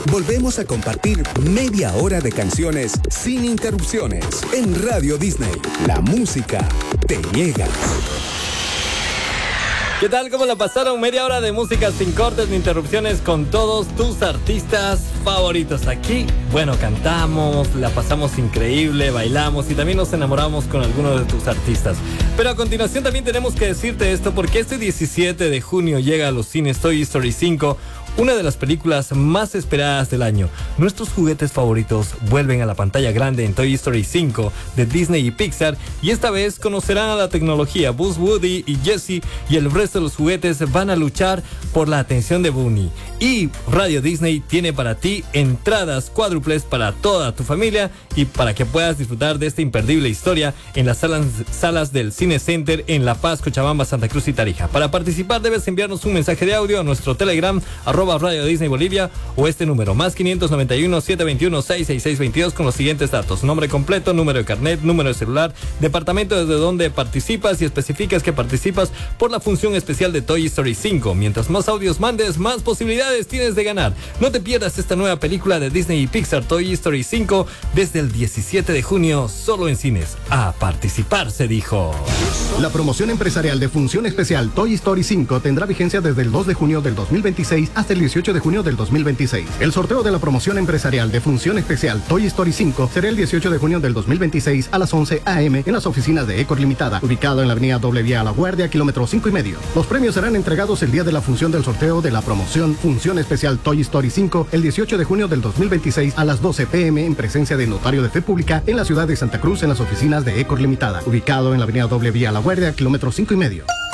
volvemos a compartir media hora de canciones sin interrupciones en Radio Disney. La música te llega. ¿Qué tal? ¿Cómo la pasaron? Media hora de música sin cortes ni interrupciones con todos tus artistas favoritos. Aquí, bueno, cantamos, la pasamos increíble, bailamos y también nos enamoramos con algunos de tus artistas. Pero a continuación también tenemos que decirte esto porque este 17 de junio llega a los cines Toy Story 5, una de las películas más esperadas del año. Nuestros juguetes favoritos vuelven a la pantalla grande en Toy Story 5 de Disney y Pixar, y esta vez conocerán a la tecnología. Buzz, Woody y Jessie y el resto de los juguetes van a luchar por la atención de Bunny. Y Radio Disney tiene para ti entradas cuádruples para toda tu familia y para que puedas disfrutar de esta imperdible historia en las salas del Cine Center en La Paz, Cochabamba, Santa Cruz y Tarija. Para participar debes enviarnos un mensaje de audio a nuestro Telegram @Radio Disney Bolivia o este número +591 721 66622 con los siguientes datos: nombre completo, número de carnet, número de celular, departamento desde donde participas y especificas que participas por la función especial de Toy Story 5. Mientras más audios mandes, más posibilidades tienes de ganar. No te pierdas esta nueva película de Disney y Pixar, Toy Story 5, desde el 17 de junio, solo en cines. A participar, se dijo. La promoción empresarial de función especial Toy Story 5 tendrá vigencia desde el 2 de junio del 2026 hasta el 18 de junio del 2026. El sorteo de la promoción empresarial de función especial Toy Story 5 será el 18 de junio del 2026 a las 11 a.m. en las oficinas de Ecor Limitada, ubicado en la avenida Doble Vía a La Guardia, kilómetro 5,5. Los premios serán entregados el día de la función del sorteo de la promoción función especial Toy Story 5 el 18 de junio del 2026 a las 12 p.m. en presencia de notario de fe pública en la ciudad de Santa Cruz en las oficinas de Ecor Limitada, ubicado en la avenida Doble Vía a La Guardia, kilómetro 5,5.